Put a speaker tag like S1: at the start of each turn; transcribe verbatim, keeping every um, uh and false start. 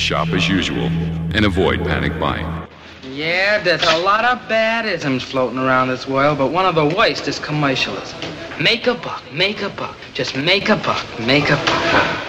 S1: shop as usual and avoid panic buying.
S2: Yeah, there's a lot of bad isms floating around this world, but one of the worst is commercialism. Make a buck, make a buck, just make a buck, make a buck.